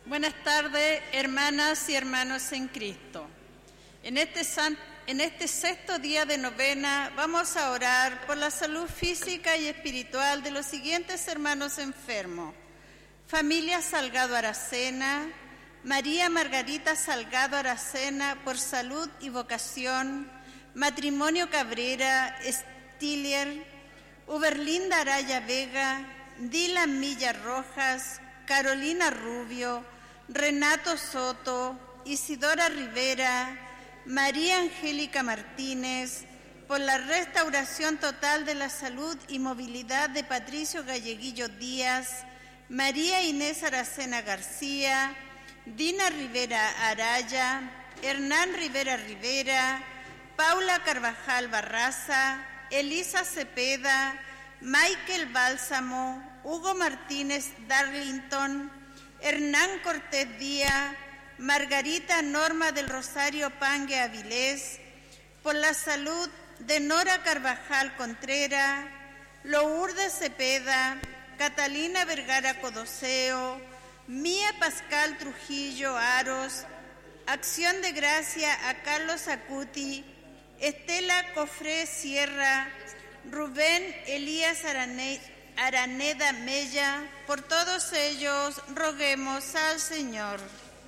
Buenas tardes, hermanas y hermanos en Cristo. En este sexto día de novena vamos a orar por la salud física y espiritual de los siguientes hermanos enfermos. Familia Salgado Aracena, María Margarita Salgado Aracena por salud y vocación, Matrimonio Cabrera Stiller, Uberlinda Araya Vega, Dylan Milla Rojas, Carolina Rubio, Renato Soto, Isidora Rivera, María Angélica Martínez, por la restauración total de la salud y movilidad de Patricio Galleguillo Díaz, María Inés Aracena García, Dina Rivera Araya, Hernán Rivera Rivera, Paula Carvajal Barraza, Elisa Cepeda, Michael Bálsamo, Hugo Martínez Darlington, Hernán Cortés Díaz, Margarita Norma del Rosario Pangue Avilés, por la salud de Nora Carvajal Contreras, Lourdes Cepeda, Catalina Vergara Codoseo, Mía Pascal Trujillo Aros, acción de gracia a Carlos Acuti, Estela Cofré Sierra, Rubén Elías Araneda Mella, por todos ellos roguemos al Señor.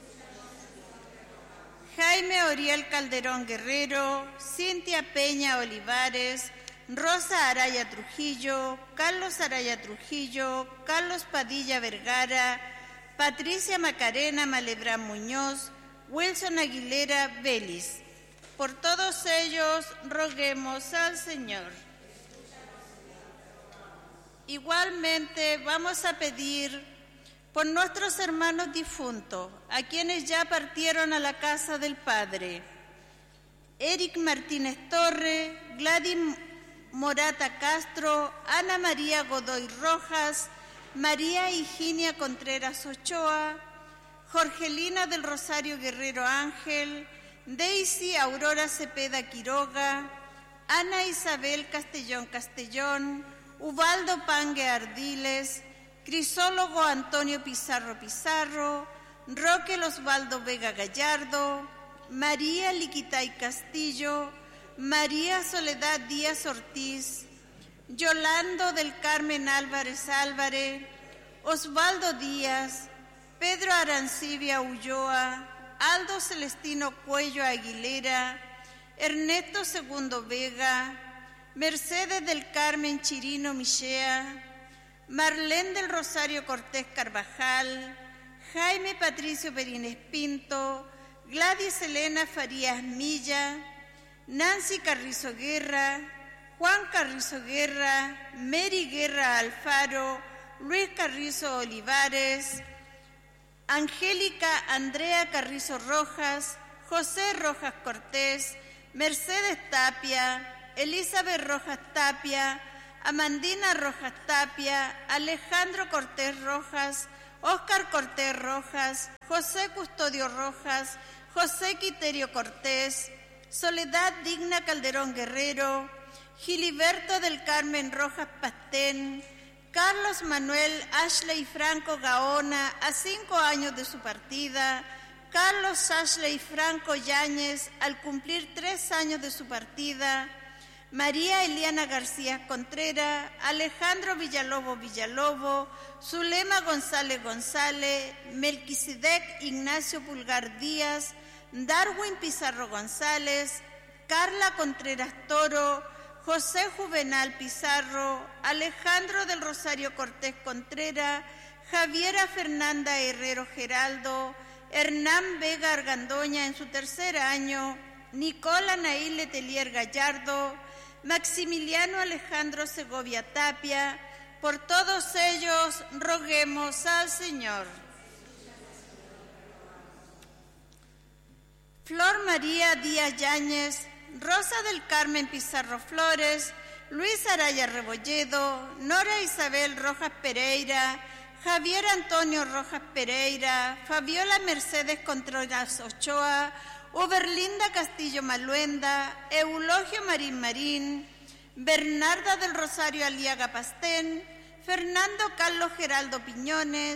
Jaime Oriel Calderón Guerrero, Cintia Peña Olivares, Rosa Araya Trujillo, Carlos Araya Trujillo, Carlos Padilla Vergara, Patricia Macarena Malebrán Muñoz, Wilson Aguilera Vélez. Por todos ellos roguemos al Señor. Igualmente vamos a pedir por nuestros hermanos difuntos, a quienes ya partieron a la casa del Padre: Eric Martínez Torre, Gladys Morata Castro, Ana María Godoy Rojas, María Higinia Contreras Ochoa, Jorgelina del Rosario Guerrero Ángel, Daisy Aurora Cepeda Quiroga, Ana Isabel Castellón, Ubaldo Pangue Ardiles, Crisólogo Antonio Pizarro Pizarro, Roque Osvaldo Vega Gallardo, María Liquitay Castillo, María Soledad Díaz Ortiz, Yolando del Carmen Álvarez Álvarez, Osvaldo Díaz, Pedro Arancibia Ulloa, Aldo Celestino Cuello Aguilera, Ernesto Segundo Vega, Mercedes del Carmen Chirino Michea, Marlene del Rosario Cortés Carvajal, Jaime Patricio Perínez Pinto, Gladys Elena Farías Milla, Nancy Carrizo Guerra, Juan Carrizo Guerra, Mary Guerra Alfaro, Luis Carrizo Olivares, Angélica Andrea Carrizo Rojas, José Rojas Cortés, Mercedes Tapia, Elizabeth Rojas Tapia, Amandina Rojas Tapia, Alejandro Cortés Rojas, Óscar Cortés Rojas, José Custodio Rojas, José Quiterio Cortés, Soledad Digna Calderón Guerrero, Giliberto del Carmen Rojas Pastén, Carlos Manuel Ashley Franco Gaona, a 5 años de su partida, Carlos Ashley Franco Yáñez, al cumplir 3 años de su partida, María Eliana García Contreras, Alejandro Villalobos, Zulema González González, Melquisedec Ignacio Pulgar Díaz, Darwin Pizarro González, Carla Contreras Toro, José Juvenal Pizarro, Alejandro del Rosario Cortés Contreras, Javiera Fernanda Herrero Geraldo, Hernán Vega Argandoña en su 3er año, Nicola Nail Letelier Gallardo, Maximiliano Alejandro Segovia Tapia. Por todos ellos roguemos al Señor. Flor María Díaz Yáñez, Rosa del Carmen Pizarro Flores, Luis Araya Rebolledo, Nora Isabel Rojas Pereira, Javier Antonio Rojas Pereira, Fabiola Mercedes Contreras Ochoa, Uberlinda Castillo Maluenda, Eulogio Marín, Bernarda del Rosario Aliaga Pastén, Fernando Carlos Geraldo Piñones,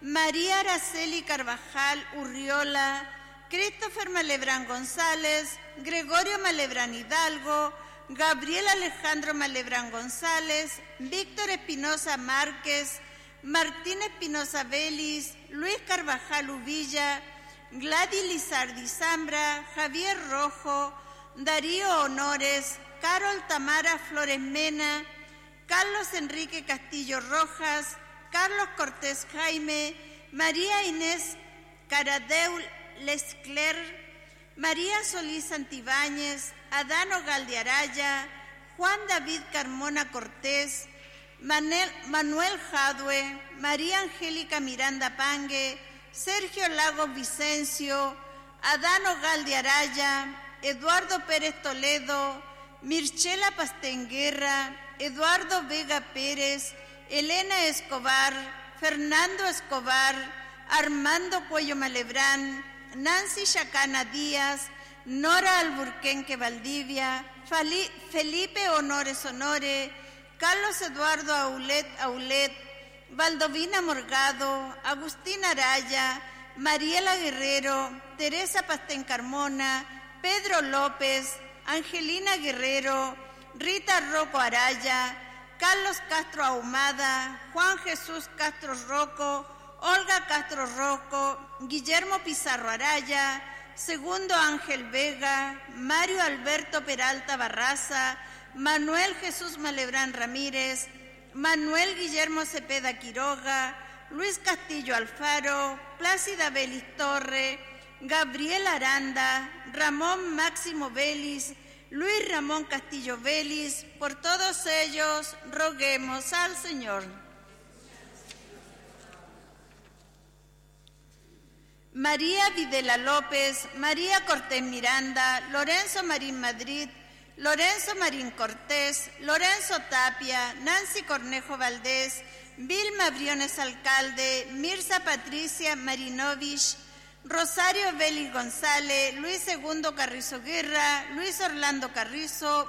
María Araceli Carvajal Urriola, Christopher Malebrán González, Gregorio Malebrán Hidalgo, Gabriel Alejandro Malebrán González, Víctor Espinosa Márquez, Martín Espinosa Vélez, Luis Carvajal Uvilla, Gladys Lizardi Zambra, Javier Rojo, Darío Honores, Carol Tamara Flores Mena, Carlos Enrique Castillo Rojas, Carlos Cortés Jaime, María Inés Caradeu Lescler, María Solís Santibáñez, Adán Ogal de Araya, Juan David Carmona Cortés, Manuel Jadue, María Angélica Miranda Pangue, Sergio Lagos Vicencio, Adán Ogal de Araya, Eduardo Pérez Toledo, Mirchela Pastenguerra, Eduardo Vega Pérez, Elena Escobar, Fernando Escobar, Armando Cuello Malebrán, Nancy Chacana Díaz, Nora Alburquenque Valdivia, Felipe Honores Honore, Carlos Eduardo Aulet, Valdovina Morgado, Agustín Araya, Mariela Guerrero, Teresa Pastén Carmona, Pedro López, Angelina Guerrero, Rita Rocco Araya, Carlos Castro Ahumada, Juan Jesús Castro Rocco, Olga Castro Rocco, Guillermo Pizarro Araya, Segundo Ángel Vega, Mario Alberto Peralta Barraza, Manuel Jesús Malebrán Ramírez, Manuel Guillermo Cepeda Quiroga, Luis Castillo Alfaro, Plácida Vélez Torre, Gabriel Aranda, Ramón Máximo Vélez, Luis Ramón Castillo Vélez. Por todos ellos roguemos al Señor. María Videla López, María Cortés Miranda, Lorenzo Marín Madrid, Lorenzo Marín Cortés, Lorenzo Tapia, Nancy Cornejo Valdés, Vilma Briones Alcalde, Mirza Patricia Marinovich, Rosario Vélez González, Luis Segundo Carrizo Guerra, Luis Orlando Carrizo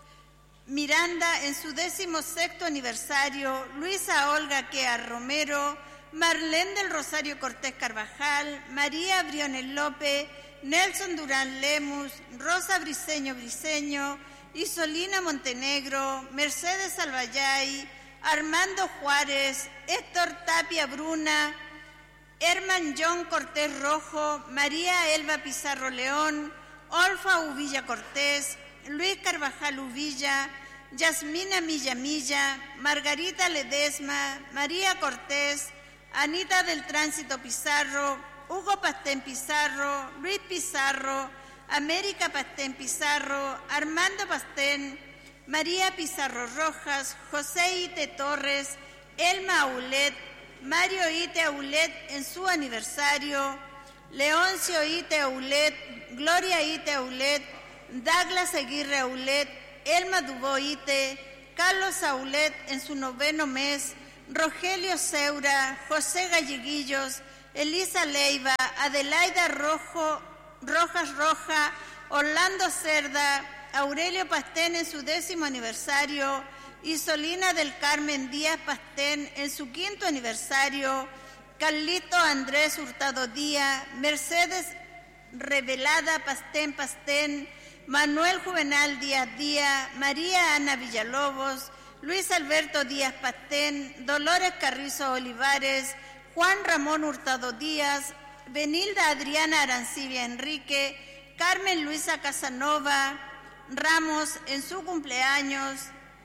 Miranda en su 16º aniversario, Luisa Olga Quea Romero, Marlene del Rosario Cortés Carvajal, María Briones López, Nelson Durán Lemus, Rosa Briceño Briceño, Isolina Montenegro, Mercedes Albayay, Armando Juárez, Héctor Tapia Bruna, Herman John Cortés Rojo, María Elba Pizarro León, Olfa Uvilla Cortés, Luis Carvajal Uvilla, Yasmina Milla Milla, Margarita Ledesma, María Cortés, Anita del Tránsito Pizarro, Hugo Pastén Pizarro, Luis Pizarro, América Pastén Pizarro, Armando Pastén, María Pizarro Rojas, José Ite Torres, Elma Aulet, Mario Ite Aulet en su aniversario, Leoncio Ite Aulet, Gloria Ite Aulet, Douglas Aguirre Aulet, Elma Dubó Ite, Carlos Aulet en su 9º mes, Rogelio Seura, José Galleguillos, Elisa Leiva, Adelaida Rojas Roja, Orlando Cerda, Aurelio Pastén en su 10º aniversario, Isolina del Carmen Díaz Pastén en su 5º aniversario, Carlito Andrés Hurtado Díaz, Mercedes Revelada Pastén, Manuel Juvenal Díaz Díaz, María Ana Villalobos, Luis Alberto Díaz Pastén, Dolores Carrizo Olivares, Juan Ramón Hurtado Díaz, Benilda Adriana Arancibia Enrique, Carmen Luisa Casanova Ramos en su cumpleaños,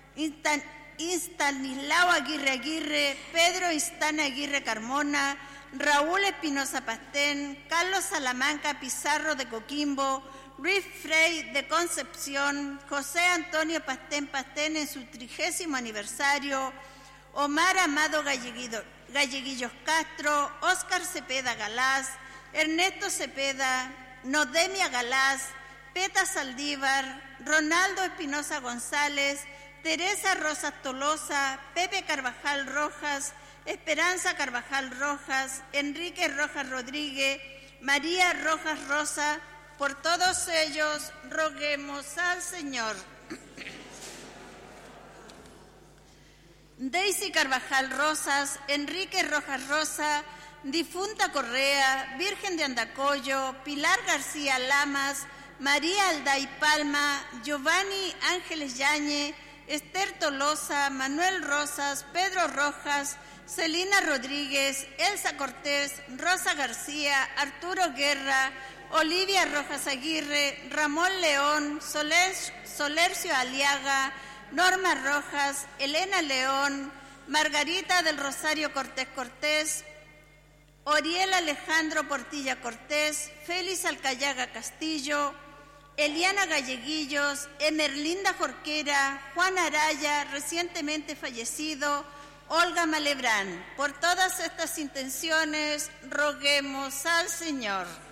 Istanislao Aguirre, Pedro Istana Aguirre Carmona, Raúl Espinosa Pastén, Carlos Salamanca Pizarro de Coquimbo, Luis Frey de Concepción, José Antonio Pastén en su 30º aniversario, Omar Amado Galleguillos Castro, Óscar Cepeda Galás, Ernesto Cepeda, Nodemia Galás, Peta Saldívar, Ronaldo Espinosa González, Teresa Rosas Tolosa, Pepe Carvajal Rojas, Esperanza Carvajal Rojas, Enrique Rojas Rodríguez, María Rojas Rosa. Por todos ellos roguemos al Señor. Daisy Carvajal Rosas, Enrique Rojas Rosa, Difunta Correa, Virgen de Andacollo, Pilar García Lamas, María Alday Palma, Giovanni Ángeles Yañe, Esther Tolosa, Manuel Rosas, Pedro Rojas, Celina Rodríguez, Elsa Cortés, Rosa García, Arturo Guerra, Olivia Rojas Aguirre, Ramón León, Solercio Aliaga, Norma Rojas, Elena León, Margarita del Rosario Cortés Cortés, Oriel Alejandro Portilla Cortés, Félix Alcayaga Castillo, Eliana Galleguillos, Emerlinda Jorquera, Juan Araya, recientemente fallecido, Olga Malebrán. Por todas estas intenciones, roguemos al Señor.